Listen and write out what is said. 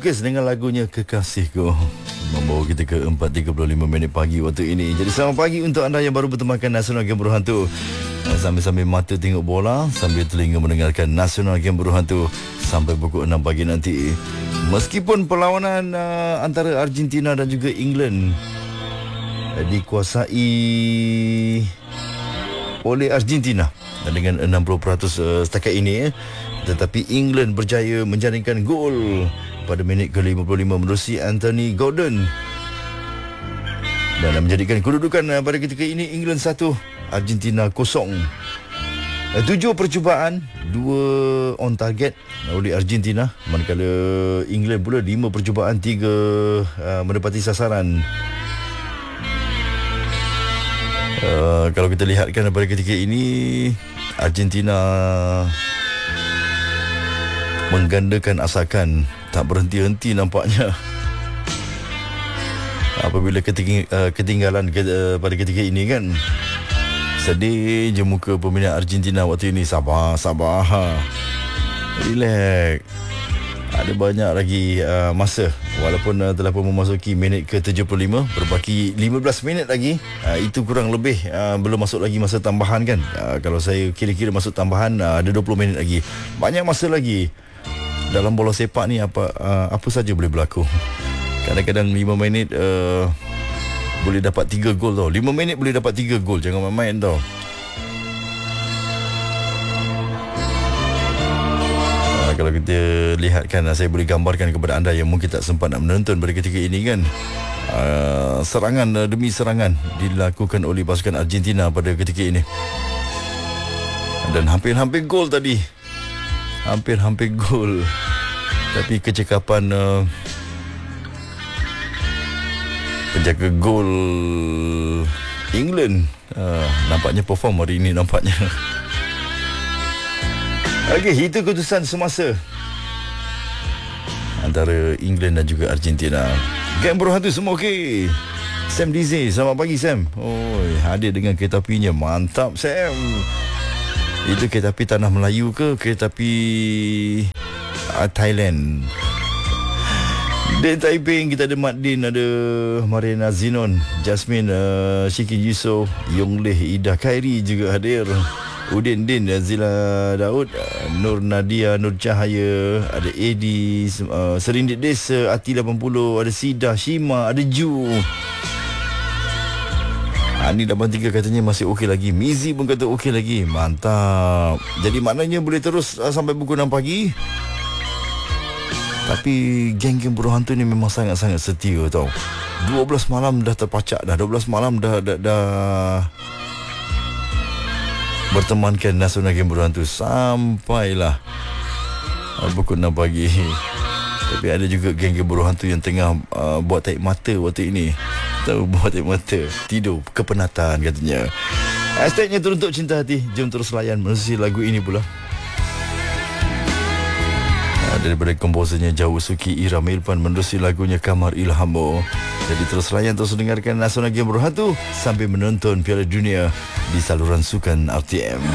Lucas dengan lagunya Kekasihku membawa kita ke 4.35 pagi waktu ini. Jadi selamat pagi untuk anda yang baru bertemankan Nasional Game Berhantu. Sambil-sambil mata tengok bola, sambil telinga mendengarkan Nasional Game Berhantu sampai pukul 6 pagi nanti. Meskipun perlawanan antara Argentina dan juga England dikuasai oleh Argentina dengan 60% setakat ini, tetapi England berjaya menjaringkan gol pada minit ke-55 menerusi Anthony Gordon dan menjadikan kedudukan pada ketika ini England 1, Argentina 0. 7 percubaan, 2 on target oleh Argentina, manakala England pula 5 percubaan, 3 menepati sasaran. Kalau kita lihatkan pada ketika ini, Argentina menggandakan asakan, tak berhenti-henti nampaknya apabila ketinggalan pada ketika ini kan. Sedih je muka peminat Argentina waktu ini. Sabar, relax, ada banyak lagi masa. Walaupun telah pun memasuki minit ke-75, berbaki 15 minit lagi. Itu kurang lebih belum masuk lagi masa tambahan kan. Kalau saya kira-kira masuk tambahan, ada 20 minit lagi. Banyak masa lagi. Dalam bola sepak ni apa saja boleh berlaku. Kadang-kadang 5 minit boleh dapat 3 gol tau. 5 minit boleh dapat 3 gol. Jangan main-main tau. Kalau kita lihatkan, saya boleh gambarkan kepada anda yang mungkin tak sempat nak menonton pada ketika ini kan. Serangan demi serangan dilakukan oleh pasukan Argentina pada ketika ini. Dan hampir-hampir gol tadi. Hampir-hampir gol. Tapi kecekapan penjaga gol England nampaknya perform hari ini nampaknya. Okey, itu keputusan semasa antara England dan juga Argentina. Game Berhantu semua okey. Sam Dizi, selamat pagi Sam. Hadir dengan kereta apinya. Mantap Sam. Itu kereta api Tanah Melayu ke kereta api Thailand? Di Taiping kita ada Mat Din, ada Mariana Zinon, Jasmine, Syiki Yusof, Yong Leh, Ida Khairi juga hadir. Udin Din, Zila Daud, Nur Nadia, Nur Cahaya, ada Edi, Serindit Desa, Ati 80, ada Sida, Shima, ada Ju. Ani 83 katanya masih okey lagi. Mizi pun kata okey lagi. Mantap. Jadi maknanya boleh terus sampai pukul 6 pagi. Tapi geng-geng Berhantu ni memang sangat-sangat setia tau. 12 malam dah terpacak dah. 12 malam dah bertemankan Nasional Game Berhantu sampailah pukul 6 pagi. Tapi ada juga geng-geng Berhantu yang tengah buat tarik mata waktu ini. Tahu, buat tarik mata, tidur, kepenatan katanya. Hashtagnya Teruntuk Cinta Hati. Jom terus layan menerusi lagu ini pula. Daripada komposernya Jawa Suki Ira Milpan menerusi lagunya Kamar Ilhamo. Jadi terus layan, terus dengarkan Nasional Game Berhantu sambil menonton Piala Dunia di saluran sukan RTM.